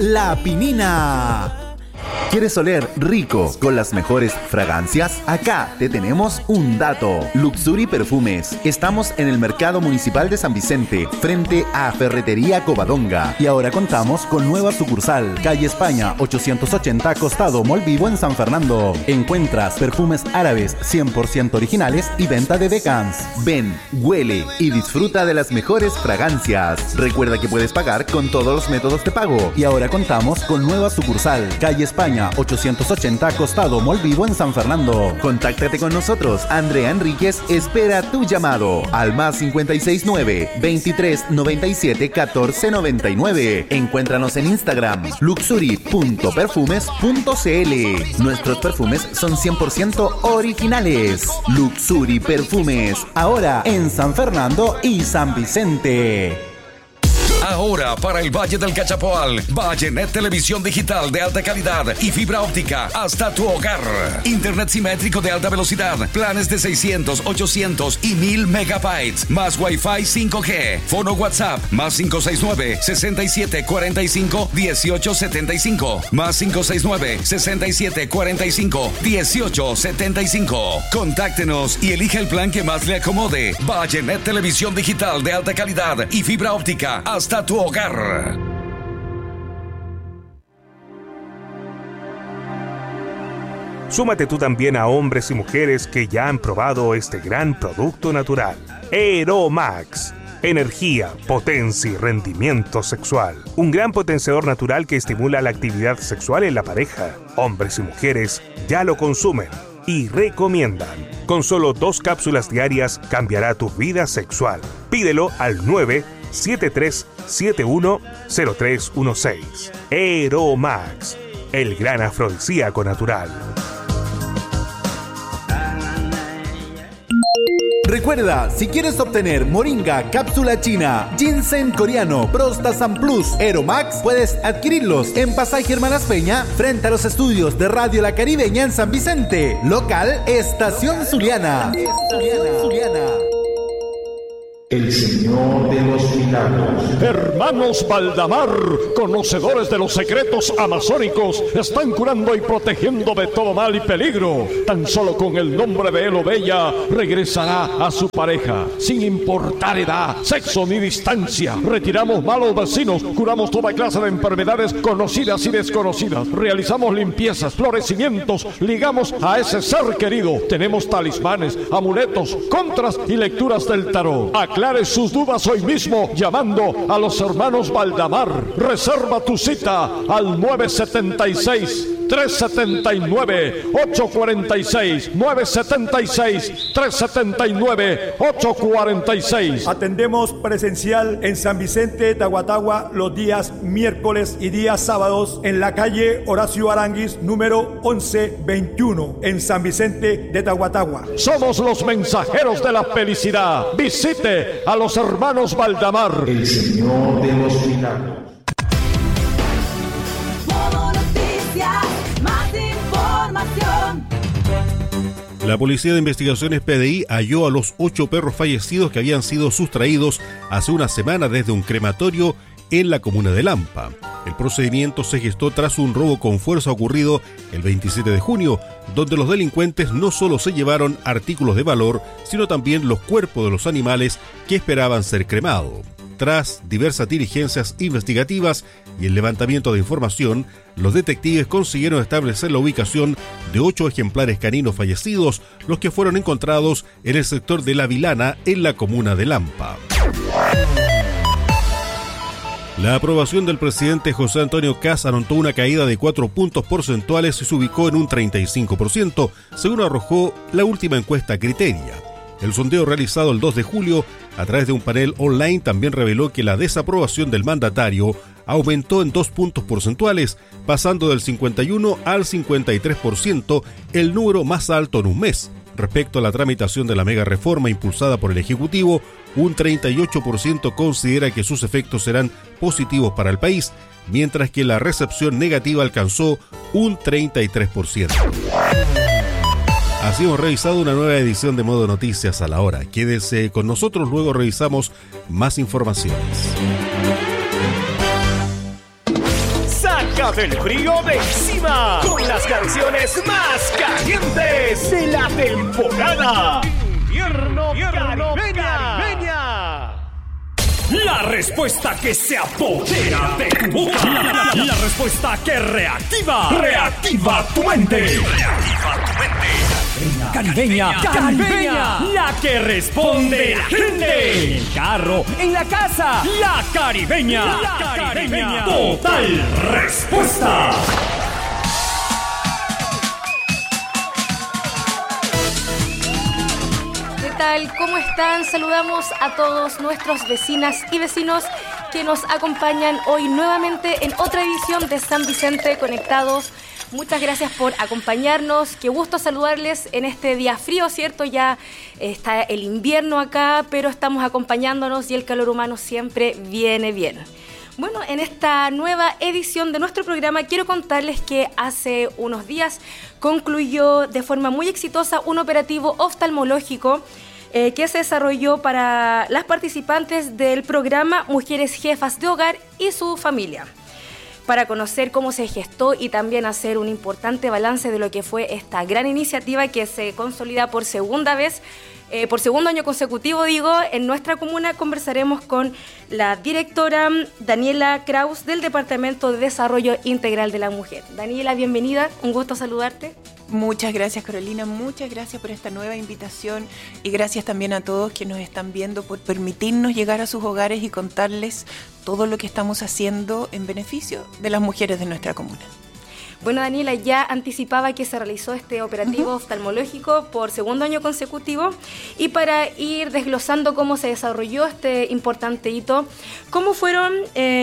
La Pinina. ¿Quieres oler rico con las mejores fragancias? Acá te tenemos un dato. Luxury Perfumes. Estamos en el Mercado Municipal de San Vicente, frente a Ferretería Covadonga. Y ahora contamos con nueva sucursal, calle España 880, costado Mall Vivo en San Fernando. Encuentras perfumes árabes 100% originales y venta de decans. Ven, huele y disfruta de las mejores fragancias. Recuerda que puedes pagar con todos los métodos de pago. Y ahora contamos con nueva sucursal, calle España 880, costado Mall Vivo en San Fernando. Contáctate con nosotros. Andrea Enríquez espera tu llamado al más 569 23 97 14 99. Encuéntranos en Instagram luxury.perfumes.cl. Nuestros perfumes son 100% originales. Luxury Perfumes, ahora en San Fernando y San Vicente. Ahora para el Valle del Cachapoal, Vallenet Televisión Digital de alta calidad y fibra óptica hasta tu hogar. Internet simétrico de alta velocidad, planes de 600, 800 y 1000 megabytes, más Wi-Fi 5G. Fono WhatsApp, más 569-6745-1875, más 569-6745-1875. Contáctenos y elija el plan que más le acomode. Vallenet Televisión Digital de alta calidad y fibra óptica hasta tu hogar. Súmate tú también a hombres y mujeres que ya han probado este gran producto natural. Aeromax. Energía, potencia y rendimiento sexual. Un gran potenciador natural que estimula la actividad sexual en la pareja. Hombres y mujeres ya lo consumen y recomiendan. Con solo 2 cápsulas diarias cambiará tu vida sexual. Pídelo al 973710316. Aeromax, el gran afrodisíaco natural. Recuerda, si quieres obtener moringa, cápsula china, ginseng coreano, Prostasan Plus, Aeromax, puedes adquirirlos en Pasaje Hermanas Peña, frente a los estudios de Radio La Caribeña en San Vicente. Local Estación Zuliana. El Señor de los Milagros. Hermanos Valdamar, conocedores de los secretos amazónicos, están curando y protegiendo de todo mal y peligro. Tan solo con el nombre de él o de ella regresará a su pareja, sin importar edad, sexo ni distancia. Retiramos malos vecinos, curamos toda clase de enfermedades conocidas y desconocidas. Realizamos limpiezas, florecimientos, ligamos a ese ser querido. Tenemos talismanes, amuletos, contras y lecturas del tarot. Aclare sus dudas hoy mismo llamando a los hermanos Valdamar. Reserva tu cita al 976-379-846. 976-379-846. Atendemos presencial en San Vicente de Tahuatahua los días miércoles y días sábados en la calle Horacio Aranguis, número 1121, en San Vicente de Tahuatahua. Somos los mensajeros de la felicidad. Visite a los hermanos Valdamar. El Señor de los Milagros. La Policía de Investigaciones PDI halló a los 8 perros fallecidos que habían sido sustraídos hace una semana desde un crematorio en la comuna de Lampa. El procedimiento se gestó tras un robo con fuerza ocurrido el 27 de junio, donde los delincuentes no solo se llevaron artículos de valor, sino también los cuerpos de los animales que esperaban ser cremados. Tras diversas diligencias investigativas y el levantamiento de información, los detectives consiguieron establecer la ubicación de 8 ejemplares caninos fallecidos, los que fueron encontrados en el sector de La Vilana, en la comuna de Lampa. La aprobación del presidente José Antonio Kast anotó una caída de 4 puntos porcentuales y se ubicó en un 35%, según arrojó la última encuesta Criteria. El sondeo realizado el 2 de julio a través de un panel online también reveló que la desaprobación del mandatario aumentó en 2 puntos porcentuales, pasando del 51 al 53%, el número más alto en un mes. Respecto a la tramitación de la mega reforma impulsada por el Ejecutivo, un 38% considera que sus efectos serán positivos para el país, mientras que la recepción negativa alcanzó un 33%. Así hemos revisado una nueva edición de Modo Noticias a la hora. Quédese con nosotros, luego revisamos más informaciones. Saca del frío de encima con las canciones más calientes de la temporada. Invierno Caribeña. La respuesta que se apodera de tu boca. La respuesta que reactiva tu mente. Caribeña, la que responde la gente. En el carro, en la casa, la caribeña. Total respuesta. ¿Qué tal? ¿Cómo están? Saludamos a todos nuestros vecinas y vecinos que nos acompañan hoy nuevamente en otra edición de San Vicente Conectados. Muchas gracias por acompañarnos. Qué gusto saludarles en este día frío, ¿cierto? Ya está el invierno acá, pero estamos acompañándonos y el calor humano siempre viene bien. Bueno, en esta nueva edición de nuestro programa quiero contarles que hace unos días concluyó de forma muy exitosa un operativo oftalmológico que se desarrolló para las participantes del programa Mujeres Jefas de Hogar y su familia, para conocer cómo se gestó y también hacer un importante balance de lo que fue esta gran iniciativa que se consolida por segunda vez, por segundo año consecutivo, en nuestra comuna. Conversaremos con la directora Daniela Kraus del Departamento de Desarrollo Integral de la Mujer. Daniela, bienvenida, un gusto saludarte. Muchas gracias, Carolina, muchas gracias por esta nueva invitación y gracias también a todos que nos están viendo por permitirnos llegar a sus hogares y contarles todo lo que estamos haciendo en beneficio de las mujeres de nuestra comuna. Bueno, Daniela, ya anticipaba que se realizó este operativo oftalmológico por segundo año consecutivo, y para ir desglosando cómo se desarrolló este importante hito, ¿cómo fueron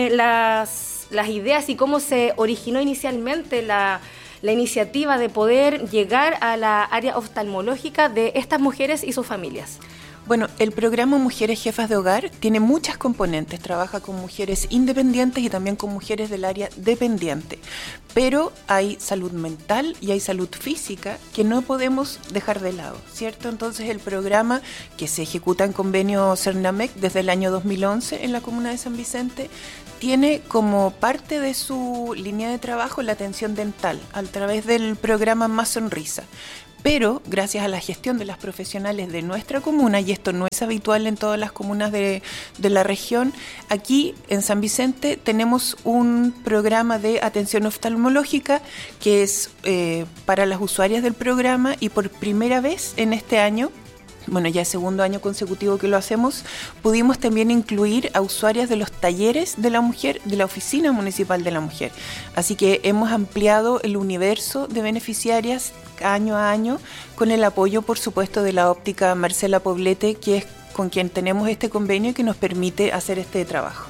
las ideas y cómo se originó inicialmente la iniciativa de poder llegar a la área oftalmológica de estas mujeres y sus familias? Bueno, el programa Mujeres Jefas de Hogar tiene muchas componentes, trabaja con mujeres independientes y también con mujeres del área dependiente, pero hay salud mental y hay salud física que no podemos dejar de lado, ¿cierto? Entonces el programa, que se ejecuta en convenio Cernamec desde el año 2011 en la comuna de San Vicente, tiene como parte de su línea de trabajo la atención dental a través del programa Más Sonrisa. Pero gracias a la gestión de las profesionales de nuestra comuna, y esto no es habitual en todas las comunas de la región, aquí en San Vicente tenemos un programa de atención oftalmológica que es para las usuarias del programa, y por primera vez en este año, bueno, ya es segundo año consecutivo que lo hacemos, pudimos también incluir a usuarias de los talleres de la mujer de la Oficina Municipal de la Mujer. Así que hemos ampliado el universo de beneficiarias año a año, con el apoyo, por supuesto, de la óptica Marcela Poblete, que es con quien tenemos este convenio que nos permite hacer este trabajo.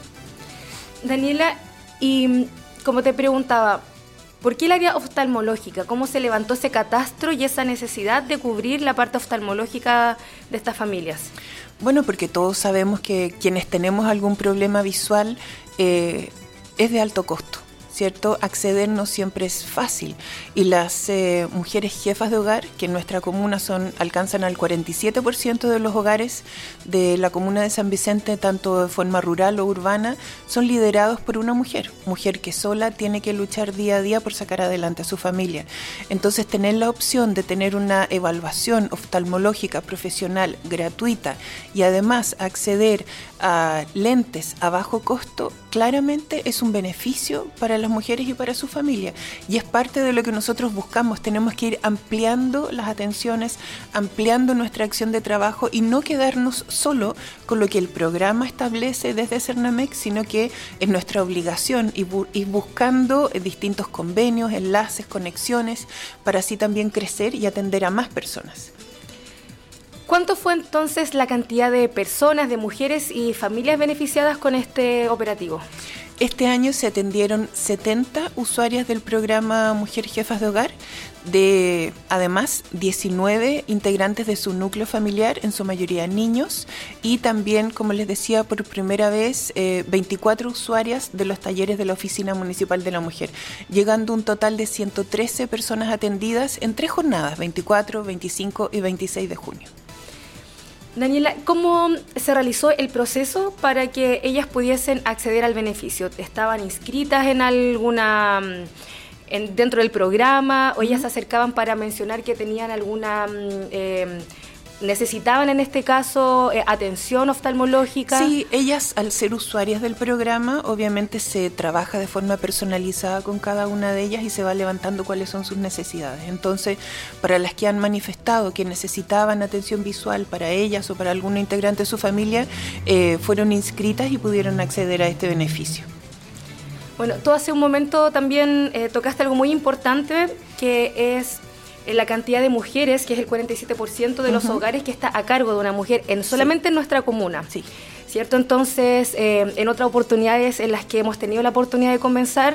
Daniela, y como te preguntaba, ¿por qué el área oftalmológica? ¿Cómo se levantó ese catastro y esa necesidad de cubrir la parte oftalmológica de estas familias? Bueno, porque todos sabemos que quienes tenemos algún problema visual es de alto costo, ¿cierto? Acceder no siempre es fácil, y las mujeres jefas de hogar, que en nuestra comuna alcanzan al 47% de los hogares de la comuna de San Vicente, tanto de forma rural o urbana, son liderados por una mujer que sola tiene que luchar día a día por sacar adelante a su familia. Entonces, tener la opción de tener una evaluación oftalmológica profesional gratuita y además acceder a lentes a bajo costo, claramente es un beneficio para las mujeres y para su familia, y es parte de lo que nosotros buscamos. Tenemos que ir ampliando las atenciones, ampliando nuestra acción de trabajo y no quedarnos solo con lo que el programa establece desde Cernamec, sino que es nuestra obligación ir buscando distintos convenios, enlaces, conexiones, para así también crecer y atender a más personas. ¿Cuánto fue entonces la cantidad de personas, de mujeres y familias beneficiadas con este operativo? Este año se atendieron 70 usuarias del programa Mujer Jefas de Hogar, además 19 integrantes de su núcleo familiar, en su mayoría niños, y también, como les decía, por primera vez 24 usuarias de los talleres de la Oficina Municipal de la Mujer, llegando a un total de 113 personas atendidas en 3 jornadas, 24, 25 y 26 de junio. Daniela, ¿cómo se realizó el proceso para que ellas pudiesen acceder al beneficio? ¿Estaban inscritas en alguna dentro del programa o ellas se acercaban para mencionar que tenían alguna necesitaban en este caso atención oftalmológica? Sí, ellas al ser usuarias del programa obviamente se trabaja de forma personalizada con cada una de ellas y se va levantando cuáles son sus necesidades. Entonces, para las que han manifestado que necesitaban atención visual para ellas o para algún integrante de su familia, fueron inscritas y pudieron acceder a este beneficio. Bueno, tú hace un momento también tocaste algo muy importante, que es la cantidad de mujeres, que es el 47% de los hogares que está a cargo de una mujer solamente en nuestra comuna. Sí. ¿Cierto? Entonces, en otras oportunidades en las que hemos tenido la oportunidad de conversar,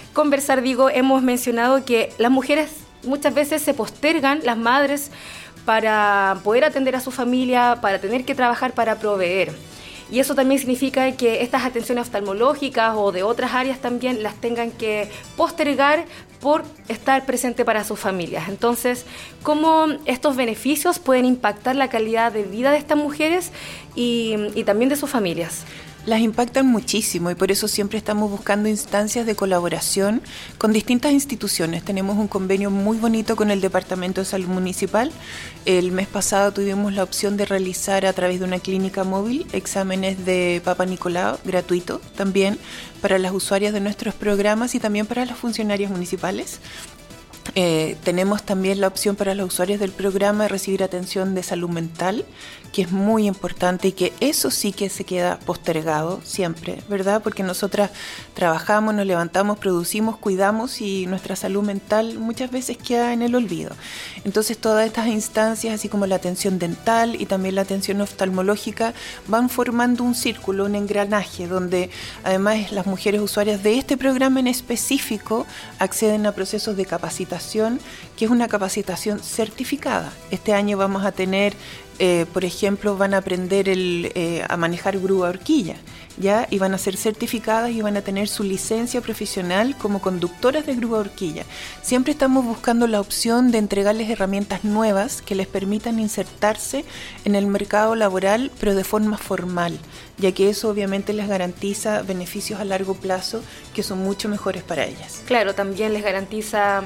hemos mencionado que las mujeres muchas veces se postergan, las madres, para poder atender a su familia, para tener que trabajar, para proveer. Y eso también significa que estas atenciones oftalmológicas o de otras áreas también las tengan que postergar por estar presente para sus familias. Entonces, ¿cómo estos beneficios pueden impactar la calidad de vida de estas mujeres y también de sus familias? Las impactan muchísimo y por eso siempre estamos buscando instancias de colaboración con distintas instituciones. Tenemos un convenio muy bonito con el Departamento de Salud Municipal. El mes pasado tuvimos la opción de realizar a través de una clínica móvil exámenes de Papa Nicolau gratuito también para las usuarias de nuestros programas y también para los funcionarios municipales. Tenemos también la opción para los usuarios del programa de recibir atención de salud mental, que es muy importante y que eso sí que se queda postergado siempre, ¿verdad? Porque nosotras trabajamos, nos levantamos, producimos, cuidamos y nuestra salud mental muchas veces queda en el olvido. Entonces todas estas instancias, así como la atención dental y también la atención oftalmológica, van formando un círculo, un engranaje, donde además las mujeres usuarias de este programa en específico acceden a procesos de capacitación, que es una capacitación certificada. Este año vamos a tener, por ejemplo, van a aprender a manejar grúa horquilla, ¿ya? Y van a ser certificadas y van a tener su licencia profesional como conductoras de grúa horquilla. Siempre estamos buscando la opción de entregarles herramientas nuevas que les permitan insertarse en el mercado laboral, pero de forma formal, ya que eso obviamente les garantiza beneficios a largo plazo que son mucho mejores para ellas. Claro, también les garantiza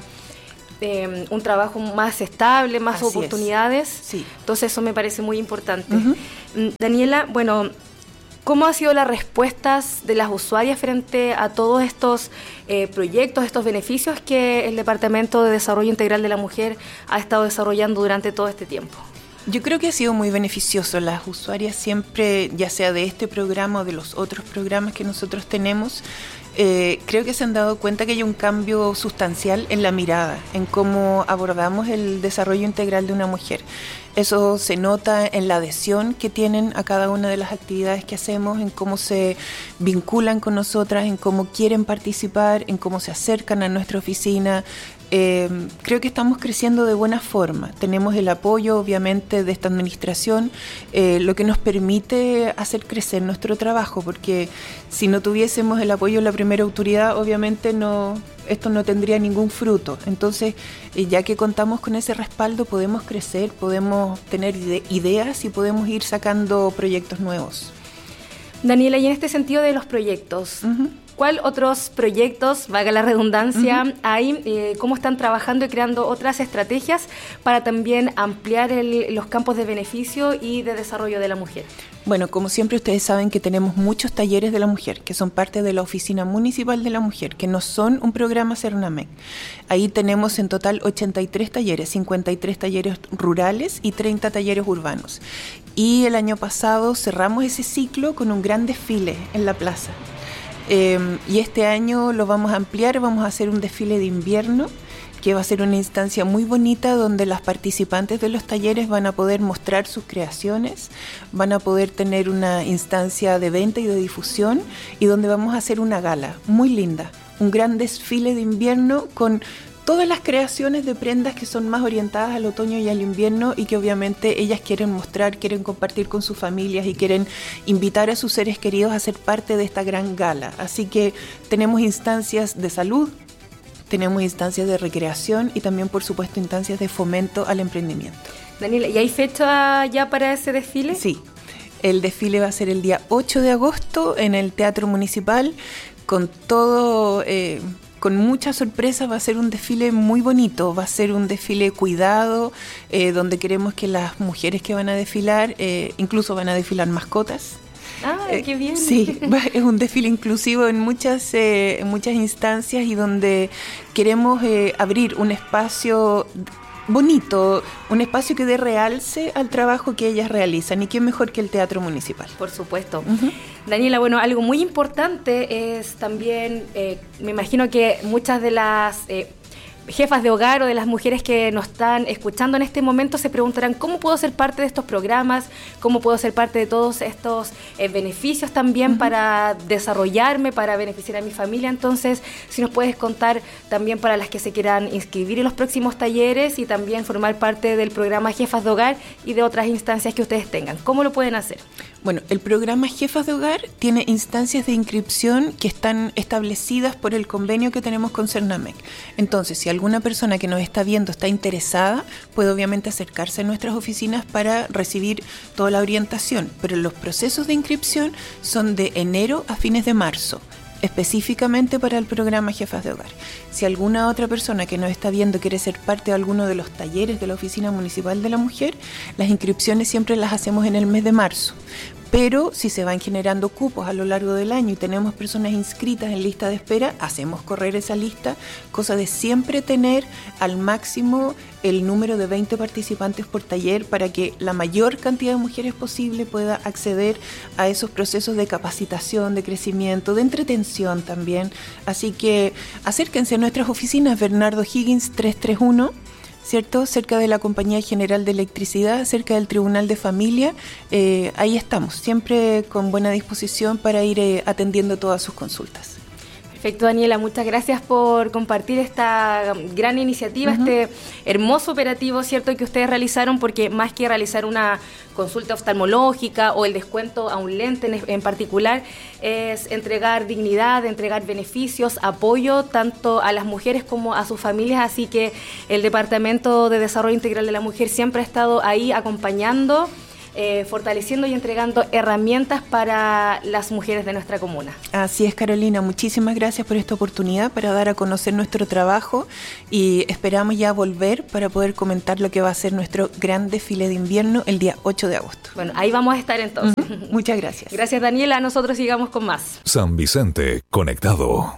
un trabajo más estable, más Así oportunidades. Sí. Entonces eso me parece muy importante. Daniela, bueno, ¿cómo han sido las respuestas de las usuarias frente a todos estos proyectos, estos beneficios que el Departamento de Desarrollo Integral de la Mujer ha estado desarrollando durante todo este tiempo? Yo creo que ha sido muy beneficioso. Las usuarias siempre, ya sea de este programa o de los otros programas que nosotros tenemos, creo que se han dado cuenta que hay un cambio sustancial en la mirada, en cómo abordamos el desarrollo integral de una mujer. Eso se nota en la adhesión que tienen a cada una de las actividades que hacemos, en cómo se vinculan con nosotras, en cómo quieren participar, en cómo se acercan a nuestra oficina. Creo que estamos creciendo de buena forma. Tenemos el apoyo, obviamente, de esta administración, lo que nos permite hacer crecer nuestro trabajo, porque si no tuviésemos el apoyo de la primera autoridad, obviamente esto no tendría ningún fruto. Entonces, ya que contamos con ese respaldo, podemos crecer, podemos tener ideas y podemos ir sacando proyectos nuevos. Daniela, y en este sentido de los proyectos, ¿cuál otros proyectos, valga la redundancia, hay? ¿Cómo están trabajando y creando otras estrategias para también ampliar los campos de beneficio y de desarrollo de la mujer? Bueno, como siempre ustedes saben que tenemos muchos talleres de la mujer, que son parte de la Oficina Municipal de la Mujer, que no son un programa Cernamec. Ahí tenemos en total 83 talleres, 53 talleres rurales y 30 talleres urbanos. Y el año pasado cerramos ese ciclo con un gran desfile en la plaza. Y este año lo vamos a ampliar, vamos a hacer un desfile de invierno, que va a ser una instancia muy bonita donde las participantes de los talleres van a poder mostrar sus creaciones, van a poder tener una instancia de venta y de difusión y donde vamos a hacer una gala muy linda, un gran desfile de invierno con todas las creaciones de prendas que son más orientadas al otoño y al invierno y que obviamente ellas quieren mostrar, quieren compartir con sus familias y quieren invitar a sus seres queridos a ser parte de esta gran gala. Así que tenemos instancias de salud, tenemos instancias de recreación y también, por supuesto, instancias de fomento al emprendimiento. Daniela, ¿y hay fecha ya para ese desfile? Sí, el desfile va a ser el día 8 de agosto en el Teatro Municipal, con todo, con mucha sorpresa. Va a ser un desfile muy bonito, va a ser un desfile cuidado, donde queremos que las mujeres que van a desfilar, incluso van a desfilar mascotas. ¡Ah, qué bien! Sí, es un desfile inclusivo en muchas instancias, y donde queremos abrir un espacio bonito, un espacio que dé realce al trabajo que ellas realizan, y qué mejor que el Teatro Municipal. Por supuesto. Daniela, bueno, algo muy importante es también, me imagino que muchas de las jefas de hogar o de las mujeres que nos están escuchando en este momento se preguntarán: ¿cómo puedo ser parte de estos programas? ¿Cómo puedo ser parte de todos estos beneficios también para desarrollarme, para beneficiar a mi familia? Entonces, si nos puedes contar también para las que se quieran inscribir en los próximos talleres y también formar parte del programa Jefas de Hogar y de otras instancias que ustedes tengan. ¿Cómo lo pueden hacer? Bueno, el programa Jefas de Hogar tiene instancias de inscripción que están establecidas por el convenio que tenemos con Cernamec. Entonces, si alguna persona que nos está viendo está interesada, puede obviamente acercarse a nuestras oficinas para recibir toda la orientación, pero los procesos de inscripción son de enero a fines de marzo, específicamente para el programa Jefas de Hogar. Si alguna otra persona que nos está viendo quiere ser parte de alguno de los talleres de la Oficina Municipal de la Mujer, las inscripciones siempre las hacemos en el mes de marzo. Pero si se van generando cupos a lo largo del año y tenemos personas inscritas en lista de espera, hacemos correr esa lista, cosa de siempre tener al máximo el número de 20 participantes por taller, para que la mayor cantidad de mujeres posible pueda acceder a esos procesos de capacitación, de crecimiento, de entretención también. Así que acérquense a nuestras oficinas, Bernardo Higgins 331, ¿cierto? Cerca de la Compañía General de Electricidad, cerca del Tribunal de Familia. Ahí estamos, siempre con buena disposición para ir atendiendo todas sus consultas. Perfecto, Daniela, muchas gracias por compartir esta gran iniciativa, este hermoso operativo, ¿cierto?, que ustedes realizaron, porque más que realizar una consulta oftalmológica o el descuento a un lente en particular, es entregar dignidad, entregar beneficios, apoyo tanto a las mujeres como a sus familias. Así que el Departamento de Desarrollo Integral de la Mujer siempre ha estado ahí acompañando, fortaleciendo y entregando herramientas para las mujeres de nuestra comuna. Así es, Carolina, muchísimas gracias por esta oportunidad para dar a conocer nuestro trabajo, y esperamos ya volver para poder comentar lo que va a ser nuestro gran desfile de invierno el día 8 de agosto. Bueno, ahí vamos a estar entonces. Muchas gracias. Gracias, Daniela. Nosotros sigamos con más. San Vicente Conectado.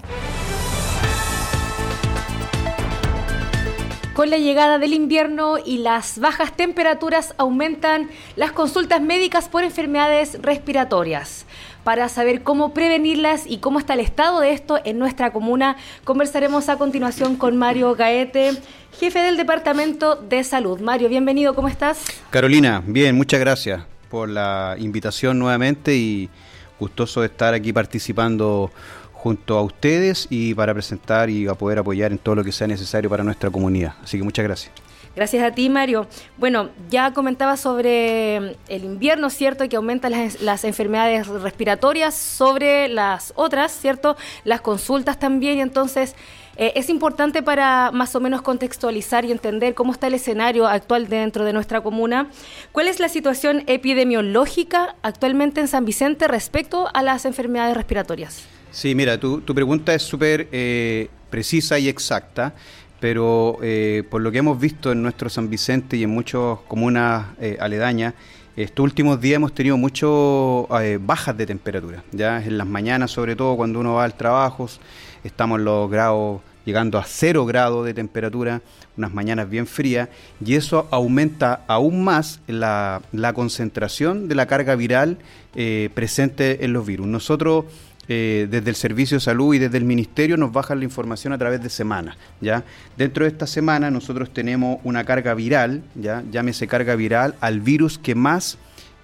Con la llegada del invierno y las bajas temperaturas aumentan las consultas médicas por enfermedades respiratorias. Para saber cómo prevenirlas y cómo está el estado de esto en nuestra comuna, conversaremos a continuación con Mario Gaete, jefe del Departamento de Salud. Mario, bienvenido, ¿cómo estás? Carolina, bien, muchas gracias por la invitación nuevamente, y gustoso de estar aquí participando junto a ustedes y para presentar y a poder apoyar en todo lo que sea necesario para nuestra comunidad. Así que muchas gracias. Gracias a ti, Mario. Bueno, ya comentaba sobre el invierno, ¿cierto?, que aumentan las enfermedades respiratorias sobre las otras, ¿cierto?, las consultas también, y entonces es importante para más o menos contextualizar y entender cómo está el escenario actual dentro de nuestra comuna. ¿Cuál es la situación epidemiológica actualmente en San Vicente respecto a las enfermedades respiratorias? Sí, mira, tu pregunta es súper precisa y exacta, pero por lo que hemos visto en nuestro San Vicente y en muchas comunas aledañas, estos últimos días hemos tenido muchas bajas de temperatura, ya en las mañanas, sobre todo cuando uno va al trabajo, estamos en los grados llegando a 0 grados de temperatura, unas mañanas bien frías, y eso aumenta aún más la concentración de la carga viral presente en los virus. Nosotros desde el Servicio de Salud y desde el Ministerio nos bajan la información a través de semanas, ¿ya? Dentro de esta semana nosotros tenemos una carga viral, ¿ya? Llámese carga viral al virus que más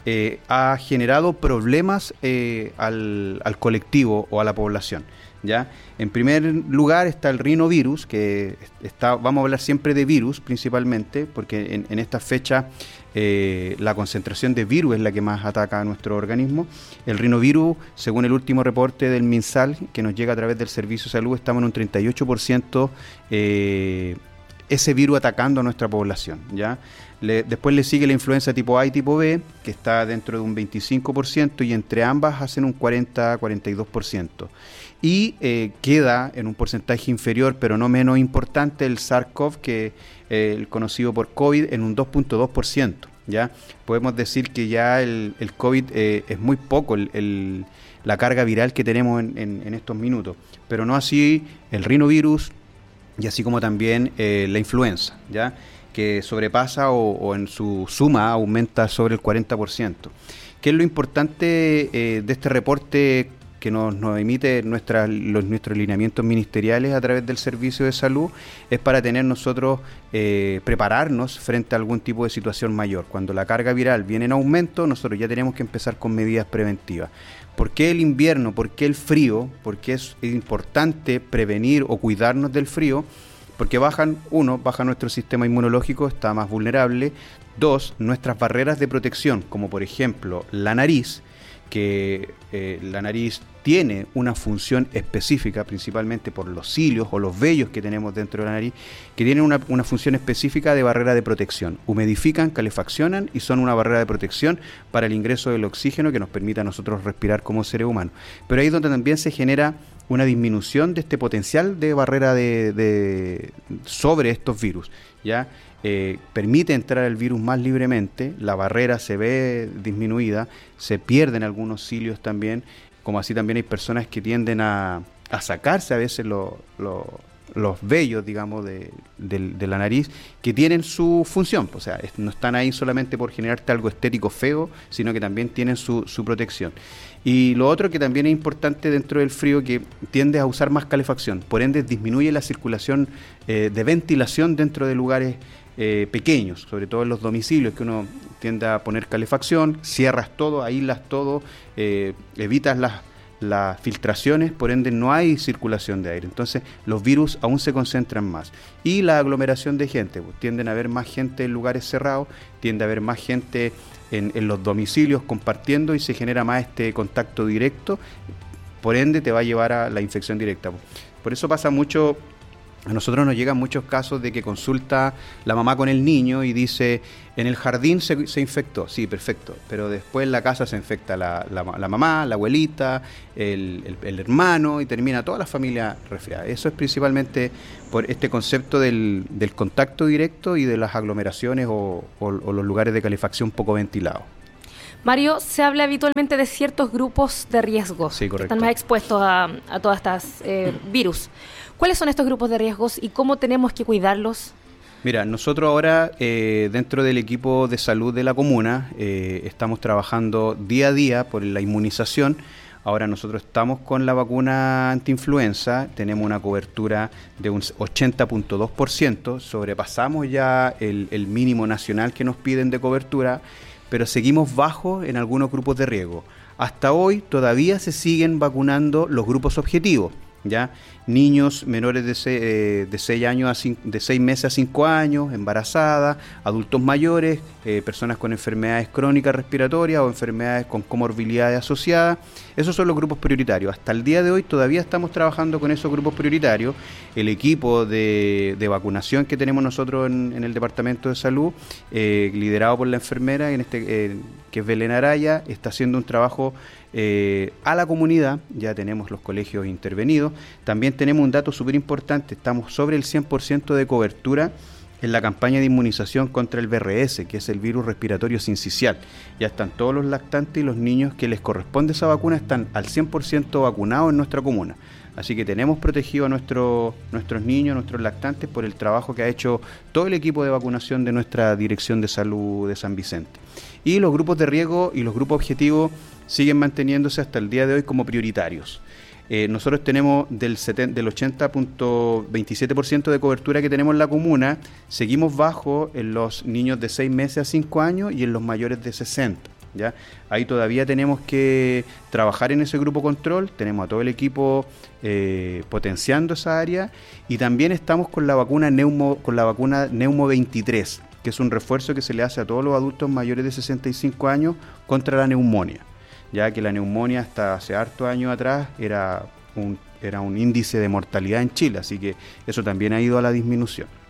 ha generado problemas al colectivo o a la población, ¿ya? En primer lugar está el rinovirus, que vamos a hablar siempre de virus principalmente, porque en esta fecha la concentración de virus es la que más ataca a nuestro organismo. El rinovirus, según el último reporte del MinSal, que nos llega a través del Servicio de Salud, estamos en un 38% ese virus atacando a nuestra población, ¿ya? Después le sigue la influenza tipo A y tipo B, que está dentro de un 25%, y entre ambas hacen un 40-42%. Y queda en un porcentaje inferior, pero no menos importante, el SARS-CoV, que el conocido por COVID, en un 2.2%. ¿Ya? Podemos decir que ya el COVID es muy poco la carga viral que tenemos en estos minutos, pero no así el rinovirus y así como también la influenza, ¿ya? Que sobrepasa o en su suma aumenta sobre el 40%. ¿Qué es lo importante de este reporte que nos emite nuestros lineamientos ministeriales a través del Servicio de Salud? Es para tener nosotros, prepararnos frente a algún tipo de situación mayor. Cuando la carga viral viene en aumento, nosotros ya tenemos que empezar con medidas preventivas. ¿Por qué el invierno? ¿Por qué el frío? ¿Por qué es importante prevenir o cuidarnos del frío? Porque baja nuestro sistema inmunológico, está más vulnerable. 2, nuestras barreras de protección, como por ejemplo la nariz, que la nariz tiene una función específica, principalmente por los cilios o los vellos que tenemos dentro de la nariz, que tienen una función específica de barrera de protección. Humidifican, calefaccionan y son una barrera de protección para el ingreso del oxígeno que nos permite a nosotros respirar como seres humanos. Pero ahí es donde también se genera una disminución de este potencial de barrera sobre estos virus, ¿ya? Permite entrar el virus más libremente, la barrera se ve disminuida, se pierden algunos cilios también, como así también hay personas que tienden a sacarse a veces los vellos, digamos, de la nariz, que tienen su función, o sea, no están ahí solamente por generarte algo estético feo, sino que también tienen su protección. Y lo otro que también es importante dentro del frío, que tiende a usar más calefacción, por ende disminuye la circulación de ventilación dentro de lugares pequeños, sobre todo en los domicilios, que uno tiende a poner calefacción, cierras todo, aíslas todo, evitas las filtraciones, por ende no hay circulación de aire, entonces los virus aún se concentran más. Y la aglomeración de gente, pues, tienden a haber más gente en lugares cerrados, tiende a haber más gente en los domicilios compartiendo y se genera más este contacto directo, por ende te va a llevar a la infección directa. Por eso pasa mucho. A nosotros nos llegan muchos casos de que consulta la mamá con el niño y dice, en el jardín se infectó, sí, perfecto, pero después en la casa se infecta la mamá, la abuelita, el hermano, y termina toda la familia resfriada. Eso es principalmente por este concepto del contacto directo y de las aglomeraciones o los lugares de calefacción poco ventilados. Mario, se habla habitualmente de ciertos grupos de riesgos, sí, correcto, que están más expuestos a todas estas virus. ¿Cuáles son estos grupos de riesgos y cómo tenemos que cuidarlos? Mira, nosotros ahora dentro del equipo de salud de la comuna estamos trabajando día a día por la inmunización. Ahora nosotros estamos con la vacuna antiinfluenza, tenemos una cobertura de un 80.2%, sobrepasamos ya el mínimo nacional que nos piden de cobertura, pero seguimos bajo en algunos grupos de riesgo. Hasta hoy todavía se siguen vacunando los grupos objetivos, ¿ya? Niños menores de 6 meses a 5 años, embarazadas, adultos mayores, personas con enfermedades crónicas respiratorias o enfermedades con comorbilidades asociadas. Esos son los grupos prioritarios. Hasta el día de hoy todavía estamos trabajando con esos grupos prioritarios. El equipo de vacunación que tenemos nosotros en el Departamento de Salud, liderado por la enfermera, que es Belén Araya, está haciendo un trabajo a la comunidad. Ya tenemos los colegios intervenidos. También tenemos un dato súper importante, estamos sobre el 100% de cobertura en la campaña de inmunización contra el VRS, que es el virus respiratorio sincicial. Ya están todos los lactantes y los niños que les corresponde esa vacuna, están al 100% vacunados en nuestra comuna. Así que tenemos protegido a nuestros niños, nuestros lactantes, por el trabajo que ha hecho todo el equipo de vacunación de nuestra Dirección de Salud de San Vicente. Y los grupos de riesgo y los grupos objetivos siguen manteniéndose hasta el día de hoy como prioritarios. Nosotros tenemos del 80.27% de cobertura que tenemos en la comuna, seguimos bajo en los niños de 6 meses a 5 años y en los mayores de 60. ¿Ya? Ahí todavía tenemos que trabajar en ese grupo control, tenemos a todo el equipo potenciando esa área, y también estamos con la vacuna Neumo 23, que es un refuerzo que se le hace a todos los adultos mayores de 65 años contra la neumonía, ya que la neumonía hasta hace hartos años atrás era un índice de mortalidad en Chile, así que eso también ha ido a la disminución.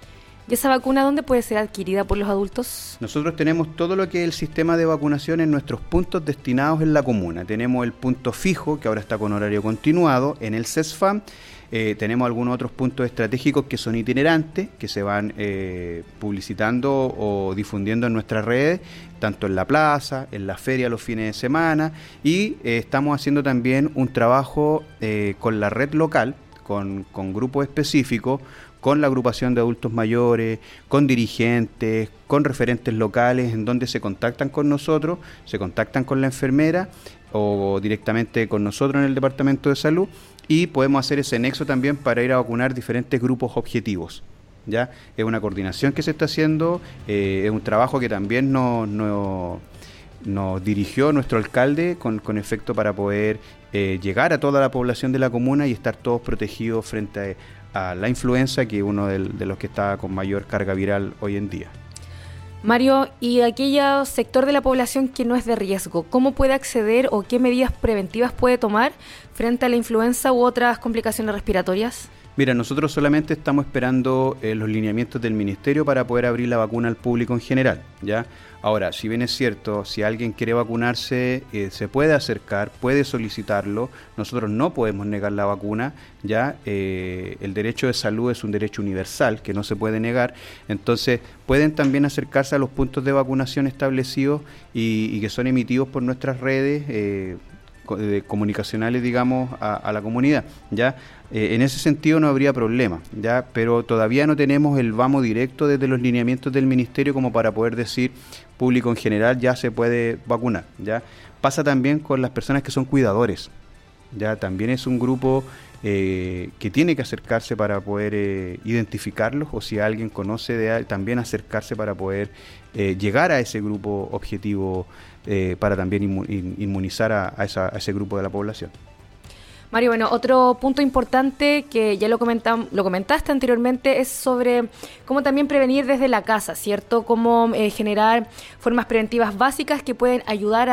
¿Y esa vacuna dónde puede ser adquirida por los adultos? Nosotros tenemos todo lo que es el sistema de vacunación en nuestros puntos destinados en la comuna. Tenemos el punto fijo, que ahora está con horario continuado, en el CESFAM. Tenemos algunos otros puntos estratégicos que son itinerantes, que se van publicitando o difundiendo en nuestras redes, tanto en la plaza, en la feria los fines de semana, y estamos haciendo también un trabajo con la red local, con grupos específicos, con la agrupación de adultos mayores, con dirigentes, con referentes locales, en donde se contactan con nosotros, se contactan con la enfermera o directamente con nosotros en el Departamento de Salud, y podemos hacer ese nexo también para ir a vacunar diferentes grupos objetivos. ¿Ya? Es una coordinación que se está haciendo, es un trabajo que también nos dirigió nuestro alcalde con efecto para poder llegar a toda la población de la comuna y estar todos protegidos frente a la influenza, que es uno de los que está con mayor carga viral hoy en día. Mario, ¿y aquel sector de la población que no es de riesgo, cómo puede acceder o qué medidas preventivas puede tomar frente a la influenza u otras complicaciones respiratorias? Mira, nosotros solamente estamos esperando los lineamientos del Ministerio para poder abrir la vacuna al público en general, ¿ya? Ahora, si bien es cierto, si alguien quiere vacunarse, se puede acercar, puede solicitarlo. Nosotros no podemos negar la vacuna, ¿ya? El derecho de salud es un derecho universal que no se puede negar. Entonces, pueden también acercarse a los puntos de vacunación establecidos y que son emitidos por nuestras redes comunicacionales, digamos, a la comunidad, ¿ya? En ese sentido no habría problema, ¿ya? Pero todavía no tenemos el vamos directo desde los lineamientos del Ministerio como para poder decir público en general ya se puede vacunar, ¿ya? Pasa también con las personas que son cuidadores, ¿ya? También es un grupo que tiene que acercarse para poder identificarlos, o si alguien conoce también acercarse para poder llegar a ese grupo objetivo, para también inmunizar a ese grupo de la población. Mario, bueno, otro punto importante que ya lo comentaste anteriormente es sobre cómo también prevenir desde la casa, ¿cierto? Cómo generar formas preventivas básicas que pueden ayudar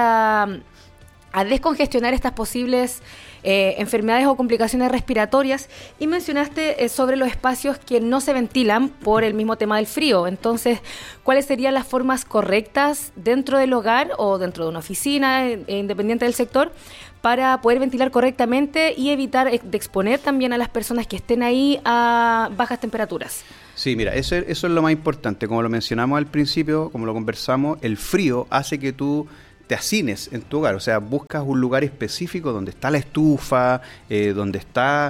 a descongestionar estas posibles enfermedades o complicaciones respiratorias, y mencionaste sobre los espacios que no se ventilan por el mismo tema del frío. Entonces, ¿cuáles serían las formas correctas dentro del hogar o dentro de una oficina, independiente del sector, para poder ventilar correctamente y evitar de exponer también a las personas que estén ahí a bajas temperaturas? Sí, mira, eso es lo más importante. Como lo mencionamos al principio, como lo conversamos, el frío hace que tú te hacines en tu hogar, o sea, buscas un lugar específico donde está la estufa, donde está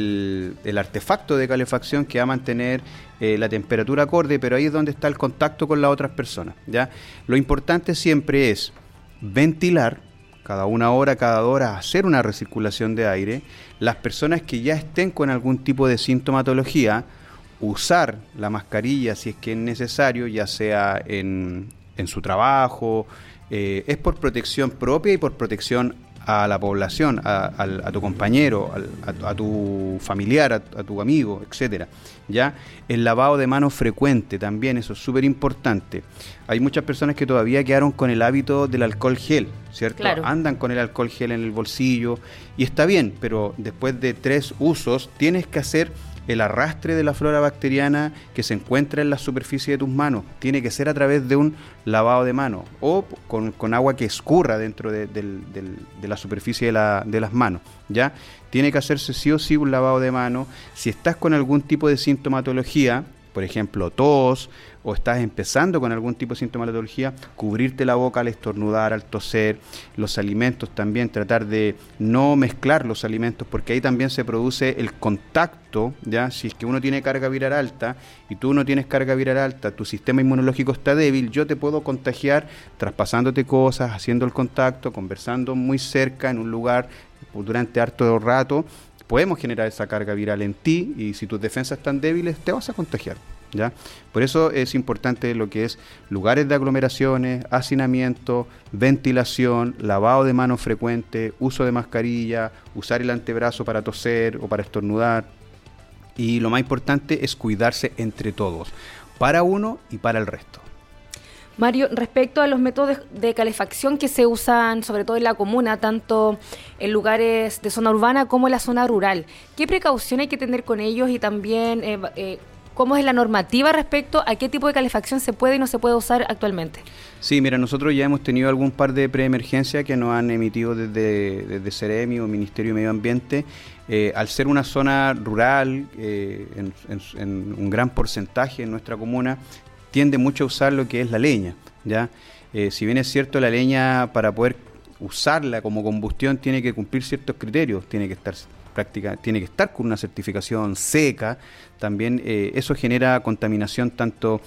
el artefacto de calefacción que va a mantener la temperatura acorde, pero ahí es donde está el contacto con las otras personas, ¿ya? Lo importante siempre es ventilar, cada 1 hora, cada 2 horas, hacer una recirculación de aire. Las personas que ya estén con algún tipo de sintomatología, usar la mascarilla si es que es necesario, ya sea en su trabajo. Es por protección propia y por protección a la población, a tu compañero, a tu familiar, a tu amigo, etcétera. ¿Ya? El lavado de manos frecuente también, eso es súper importante. Hay muchas personas que todavía quedaron con el hábito del alcohol gel, ¿cierto? Claro. Andan con el alcohol gel en el bolsillo y está bien, pero después de 3 usos tienes que hacer el arrastre de la flora bacteriana que se encuentra en la superficie de tus manos. Tiene que ser a través de un lavado de manos o con agua que escurra dentro de la superficie de las manos, ¿ya? Tiene que hacerse sí o sí un lavado de manos. Si estás con algún tipo de sintomatología, por ejemplo, tos, o estás empezando con algún tipo de sintomatología, cubrirte la boca al estornudar, al toser. Los alimentos también, tratar de no mezclar los alimentos, porque ahí también se produce el contacto, ¿ya? Si es que uno tiene carga viral alta y tú no tienes carga viral alta, tu sistema inmunológico está débil, yo te puedo contagiar traspasándote cosas, haciendo el contacto, conversando muy cerca en un lugar durante harto rato. Podemos generar esa carga viral en ti, y si tus defensas están débiles te vas a contagiar, ¿ya? Por eso es importante lo que es lugares de aglomeraciones, hacinamiento, ventilación, lavado de manos frecuente, uso de mascarilla, usar el antebrazo para toser o para estornudar, y lo más importante es cuidarse entre todos, para uno y para el resto. Mario, respecto a los métodos de calefacción que se usan sobre todo en la comuna, tanto en lugares de zona urbana como en la zona rural, ¿qué precaución hay que tener con ellos y también cómo es la normativa respecto a qué tipo de calefacción se puede y no se puede usar actualmente. Sí, mira, nosotros ya hemos tenido algún par de preemergencias que nos han emitido desde Ceremi o Ministerio de Medio Ambiente. Al ser una zona rural, en un gran porcentaje en nuestra comuna, tiende mucho a usar lo que es la leña, ¿ya? Si bien es cierto, la leña, para poder usarla como combustión, tiene que cumplir ciertos criterios, tiene que estar con una certificación seca. También eso genera contaminación tanto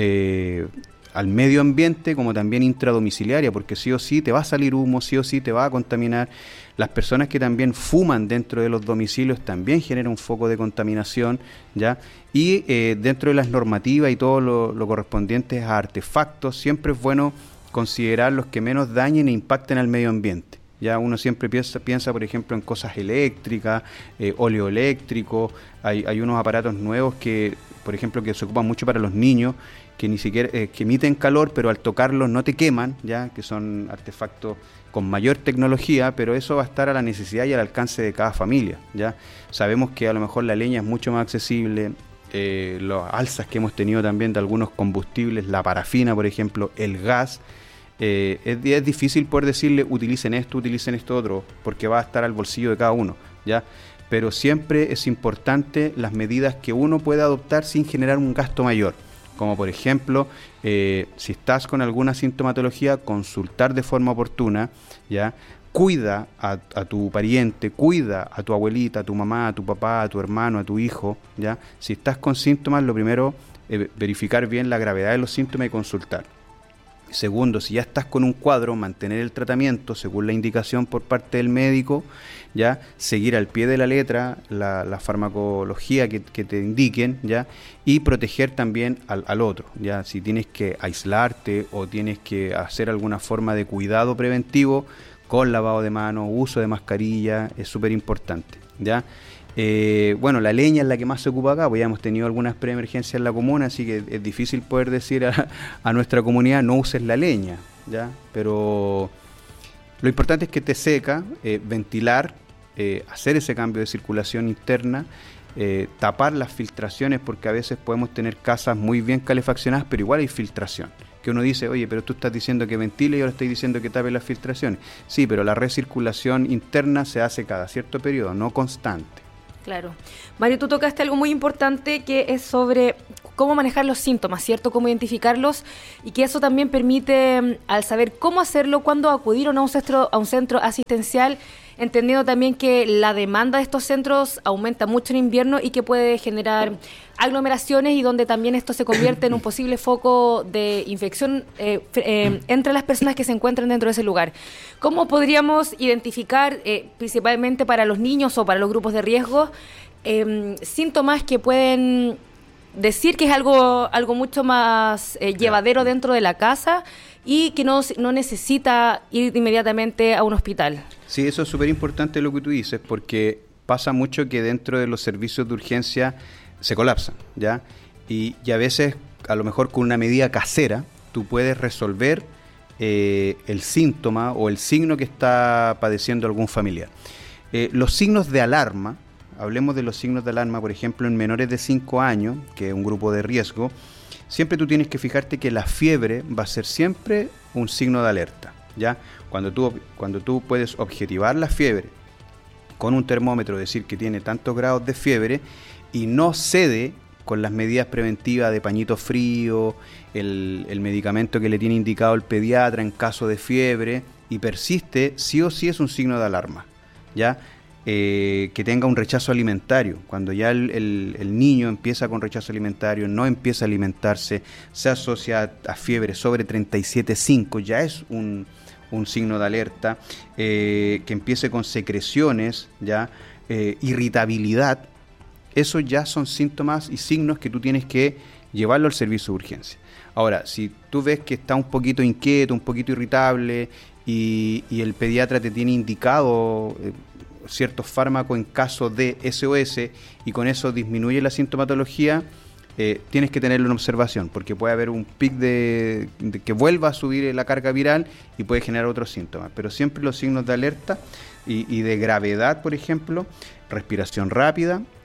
al medio ambiente como también intradomiciliaria, porque sí o sí te va a salir humo, sí o sí te va a contaminar. Las personas que también fuman dentro de los domicilios también generan un foco de contaminación, ¿ya? Y dentro de las normativas y todo lo correspondiente a artefactos, siempre es bueno considerar los que menos dañen e impacten al medio ambiente. Ya uno siempre piensa, por ejemplo, en cosas eléctricas, oleoeléctricos. Hay unos aparatos nuevos que, por ejemplo, que se ocupan mucho para los niños, que ni siquiera que emiten calor, pero al tocarlos no te queman, ya, que son artefactos con mayor tecnología, pero eso va a estar a la necesidad y al alcance de cada familia, ya. Sabemos que a lo mejor la leña es mucho más accesible, las alzas que hemos tenido también de algunos combustibles, la parafina, por ejemplo, el gas. Es difícil poder decirle utilicen esto otro, porque va a estar al bolsillo de cada uno, ¿ya? Pero siempre es importante las medidas que uno pueda adoptar sin generar un gasto mayor, como por ejemplo, si estás con alguna sintomatología, consultar de forma oportuna, ¿ya? Cuida a tu pariente, cuida a tu abuelita, a tu mamá, a tu papá, a tu hermano, a tu hijo, ¿ya? Si estás con síntomas, lo primero, verificar bien la gravedad de los síntomas y consultar. Segundo, si ya estás con un cuadro, mantener el tratamiento según la indicación por parte del médico, ya seguir al pie de la letra la farmacología que te indiquen, ya, y proteger también al otro, ya. Si tienes que aislarte o tienes que hacer alguna forma de cuidado preventivo con lavado de manos, uso de mascarilla, es súper importante, ya. Bueno, la leña es la que más se ocupa acá, pues ya hemos tenido algunas preemergencias en la comuna, así que es difícil poder decir a nuestra comunidad no uses la leña, ¿ya? Pero lo importante es que te seca, ventilar, hacer ese cambio de circulación interna, tapar las filtraciones, porque a veces podemos tener casas muy bien calefaccionadas, pero igual hay filtración. Que uno dice, oye, pero tú estás diciendo que ventile y ahora estoy diciendo que tape las filtraciones. Sí, pero la recirculación interna se hace cada cierto periodo, no constante. Claro. Mario, tú tocaste algo muy importante que es sobre cómo manejar los síntomas, ¿cierto? Cómo identificarlos, y que eso también permite, al saber cómo hacerlo, cuándo acudir o no a un centro asistencial, entendiendo también que la demanda de estos centros aumenta mucho en invierno y que puede generar aglomeraciones, y donde también esto se convierte en un posible foco de infección entre las personas que se encuentran dentro de ese lugar. ¿Cómo podríamos identificar, principalmente para los niños o para los grupos de riesgo, síntomas que pueden decir que es algo mucho más llevadero dentro de la casa y que no necesita ir inmediatamente a un hospital? Sí, eso es súper importante lo que tú dices, porque pasa mucho que dentro de los servicios de urgencia se colapsan, ¿ya? Y a veces, a lo mejor con una medida casera, tú puedes resolver el síntoma o el signo que está padeciendo algún familiar. Los signos de alarma, hablemos de los signos de alarma, por ejemplo, en menores de 5 años, que es un grupo de riesgo, siempre tú tienes que fijarte que la fiebre va a ser siempre un signo de alerta, ¿ya? Cuando tú puedes objetivar la fiebre con un termómetro, decir que tiene tantos grados de fiebre y no cede con las medidas preventivas de pañito frío, el medicamento que le tiene indicado el pediatra en caso de fiebre, y persiste, sí o sí es un signo de alarma, ¿ya? Que tenga un rechazo alimentario, cuando ya el niño empieza con rechazo alimentario, no empieza a alimentarse, se asocia a fiebre sobre 37,5, ya es un signo de alerta, que empiece con secreciones, ya, irritabilidad. Eso ya son síntomas y signos que tú tienes que llevarlo al servicio de urgencia. Ahora, si tú ves que está un poquito inquieto, un poquito irritable y el pediatra te tiene indicado ciertos fármacos en caso de SOS y con eso disminuye la sintomatología, tienes que tenerlo en observación, porque puede haber un pic de que vuelva a subir la carga viral y puede generar otros síntomas. Pero siempre los signos de alerta y de gravedad, por ejemplo, respiración rápida,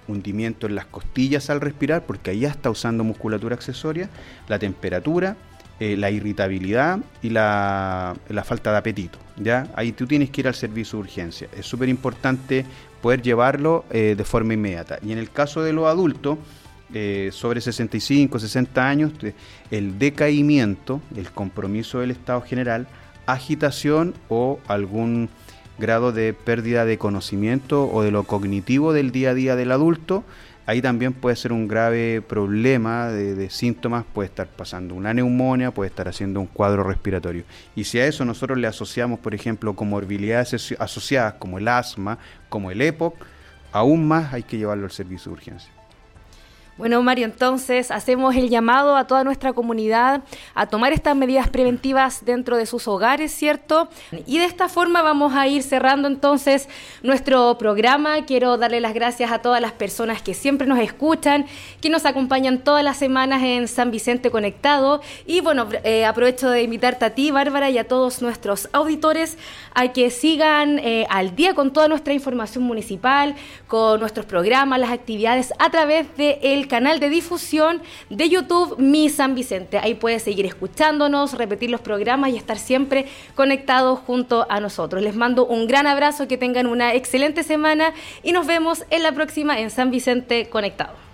hundimiento en las costillas al respirar, porque ahí ya está usando musculatura accesoria, la temperatura, la irritabilidad y la falta de apetito, ¿ya? Ahí tú tienes que ir al servicio de urgencia. Es súper importante poder llevarlo de forma inmediata. Y en el caso de los adultos, sobre 65, 60 años, el decaimiento, el compromiso del estado general, agitación o algún grado de pérdida de conocimiento o de lo cognitivo del día a día del adulto, ahí también puede ser un grave problema de síntomas, puede estar pasando una neumonía, puede estar haciendo un cuadro respiratorio. Y si a eso nosotros le asociamos, por ejemplo, comorbilidades asociadas como el asma, como el EPOC, aún más hay que llevarlo al servicio de urgencia. Bueno, Mario, entonces hacemos el llamado a toda nuestra comunidad a tomar estas medidas preventivas dentro de sus hogares, ¿cierto? Y de esta forma vamos a ir cerrando entonces nuestro programa. Quiero darle las gracias a todas las personas que siempre nos escuchan, que nos acompañan todas las semanas en San Vicente Conectado. Y bueno, aprovecho de invitarte a ti, Bárbara, y a todos nuestros auditores a que sigan al día con toda nuestra información municipal, con nuestros programas, las actividades a través del canal de difusión de YouTube Mi San Vicente. Ahí puedes seguir escuchándonos, repetir los programas y estar siempre conectados junto a nosotros. Les mando un gran abrazo, que tengan una excelente semana y nos vemos en la próxima en San Vicente Conectado.